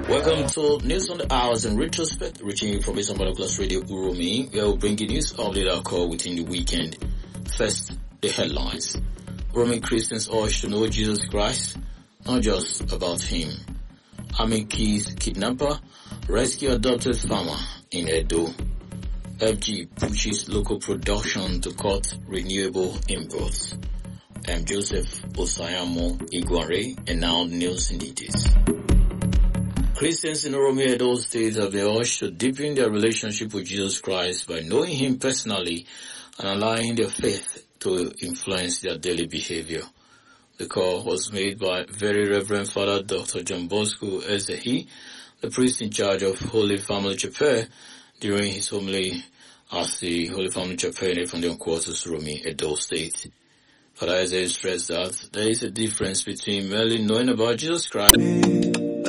Welcome to News on the Hours in Retrospect, reaching you from Isambala Plus Radio Uromi, where we'll bring you news update our call within the weekend. First, the headlines. Roman Christians urged to know Jesus Christ, not just about him. Army keys kidnapper, rescue adopted farmer in Edo. FG pushes local production to cut renewable imports. I'm Joseph Osayamo Iguare, and now news in details. Christians in Oromi Edo State have been urged to deepen their relationship with Jesus Christ by knowing him personally and allowing their faith to influence their daily behavior. The call was made by Very Reverend Father Dr. John Bosco Ezehi, the priest in charge of Holy Family Chapel, during his homily at the Holy Family Chapel in Fondion Quarters, Oromi Edo State. Father Ezehi stressed that there is a difference between merely knowing about Jesus Christ